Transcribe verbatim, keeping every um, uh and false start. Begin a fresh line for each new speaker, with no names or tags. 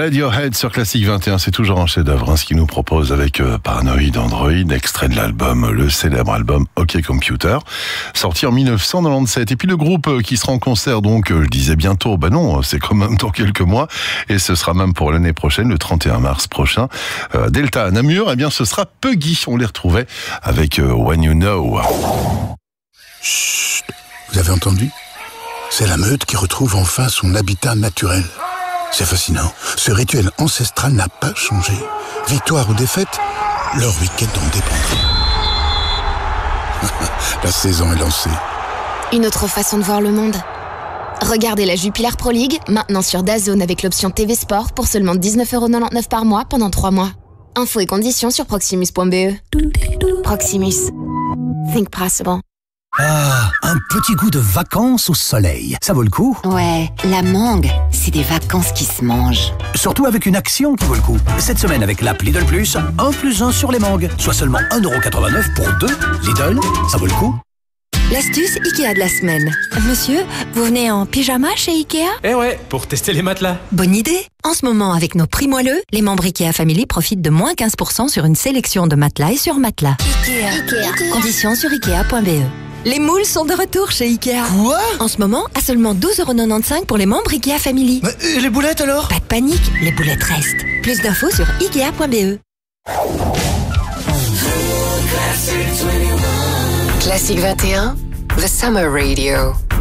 Radiohead sur Classique vingt et un, c'est toujours un chef-d'œuvre, hein, ce qu'il nous propose avec euh, Paranoid Android, extrait de l'album, le célèbre album OK Computer, sorti en dix-neuf cent quatre-vingt-dix-sept. Et puis le groupe euh, qui sera en concert, donc, euh, je disais bientôt, bah non, c'est quand même dans quelques mois, et ce sera même pour l'année prochaine, le trente et un mars prochain, euh, Delta à Namur, eh bien ce sera Puggy, on les retrouvait avec euh, When You Know.
Chut, vous avez entendu ? C'est la meute qui retrouve enfin son habitat naturel. C'est fascinant. Ce rituel ancestral n'a pas changé. Victoire ou défaite, leur week-end en dépend. La saison est lancée.
Une autre façon de voir le monde. Regardez la Jupiler Pro League, maintenant sur DAZN avec l'option T V Sport pour seulement dix-neuf euros quatre-vingt-dix-neuf par mois pendant trois mois. Infos et conditions sur proximus point b e. Proximus. Think possible.
Ah, un petit goût de vacances au soleil. Ça vaut le coup?
Ouais, la mangue, c'est des vacances qui se mangent.
Surtout avec une action qui vaut le coup. Cette semaine avec l'app Lidl Plus, un plus un sur les mangues. Soit seulement un euro quatre-vingt-neuf pour deux. Lidl, ça vaut le coup.
L'astuce Ikea de la semaine. Monsieur, vous venez en pyjama chez Ikea?
Eh ouais, pour tester les matelas.
Bonne idée. En ce moment, avec nos prix moelleux, les membres Ikea Family profitent de moins quinze pour cent sur une sélection de matelas et sur matelas. Ikea. Ikea. Conditions sur ikea point b e. Les moules sont de retour chez Ikea.
Quoi?
En ce moment, à seulement douze euros quatre-vingt-quinze pour les membres Ikea Family.
Mais, et les boulettes alors?
Pas de panique, les boulettes restent. Plus d'infos sur ikea point b e.
Classique vingt et un, The Summer Radio.